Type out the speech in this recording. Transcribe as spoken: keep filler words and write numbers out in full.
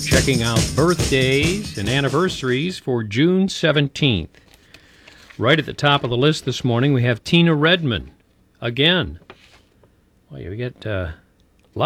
checking out birthdays and anniversaries for June seventeenth. Right at the top of the list this morning, we have Tina Redmond. Again. Well, we get uh,